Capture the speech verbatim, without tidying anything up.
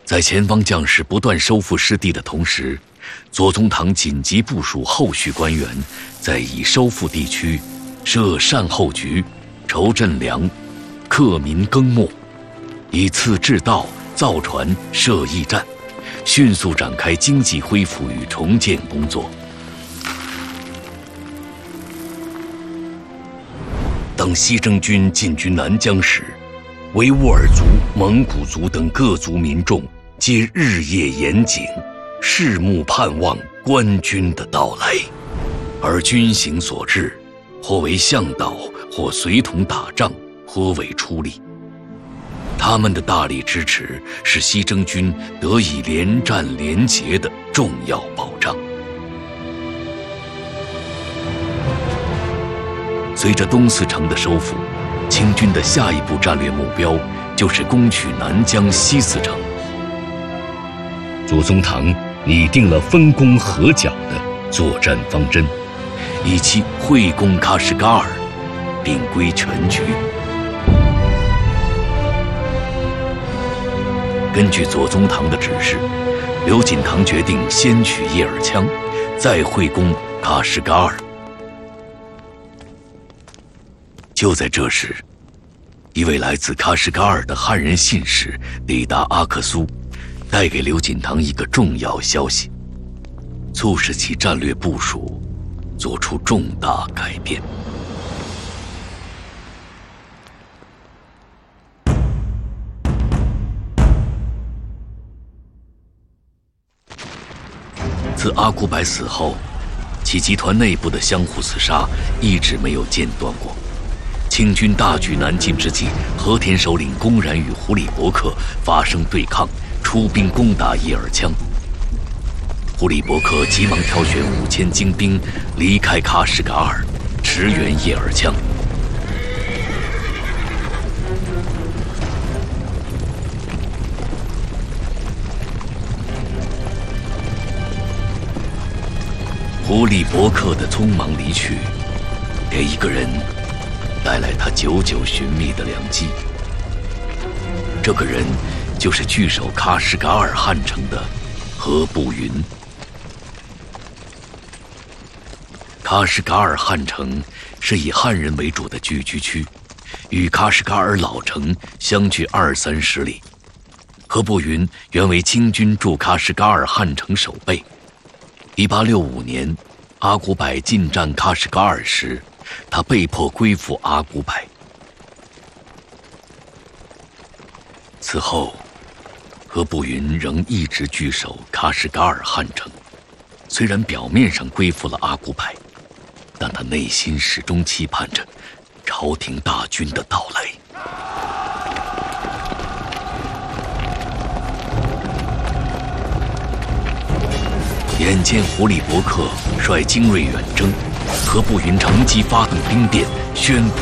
在前方将士不断收复失地的同时，左宗棠紧急部署后续官员，在已收复地区设善后局、筹赈粮、克民耕牧，以次治道、造船、设驿站，迅速展开经济恢复与重建工作。当西征军进军南疆时，维吾尔族、蒙古族等各族民众皆日夜严谨，拭目盼望官军的到来，而军行所至，或为向导，或随同打仗，或为出力。他们的大力支持是西征军得以连战连捷的重要保障。随着东四城的收复，清军的下一步战略目标就是攻取南疆西四城。左宗棠拟定了分工合剿的作战方针，以期会攻喀什噶尔，并归全局。根据左宗棠的指示，刘锦棠决定先取叶尔羌，再会攻喀什噶尔。就在这时，一位来自喀什噶尔的汉人信使抵达阿克苏，带给刘锦棠一个重要消息，促使其战略部署做出重大改变。自阿古柏死后，其集团内部的相互厮杀一直没有间断过。清军大举南进之际，和田首领公然与胡里伯克发生对抗，出兵攻打叶尔羌。胡里伯克急忙挑选五千精兵离开喀什噶尔，驰援叶尔羌。胡里伯克的匆忙离去，给一个人带来他久久寻觅的良机。这个人就是据守喀什噶尔汉城的何步云。喀什噶尔汉城是以汉人为主的聚居区，与喀什噶尔老城相距二三十里。何步云原为清军驻喀什噶尔汉城守备。一八六五年，阿古柏进占喀什噶尔时，他被迫归附阿古柏。此后，何步云仍一直据守喀什噶尔汉城，虽然表面上归附了阿古柏，但他内心始终期盼着朝廷大军的到来。眼见胡里伯克率精锐远征，何步云乘机发动兵变，宣布